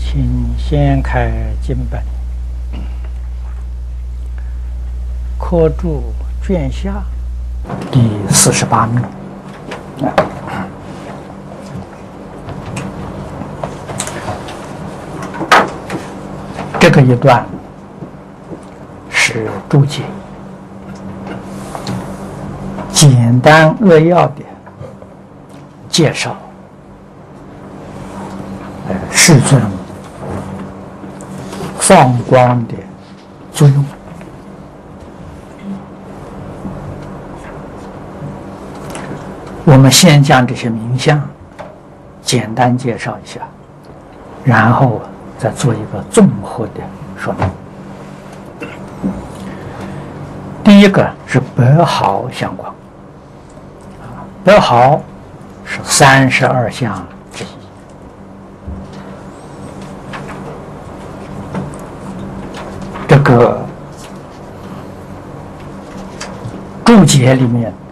请先开经本，科注卷下第48名。这个一段是注解，简单扼要的介绍世尊放光的作用。我们先将这些名相简单介绍一下，然后再做一个综合的说明。第一个是白毫相光，白毫是32相之一。这个注解里面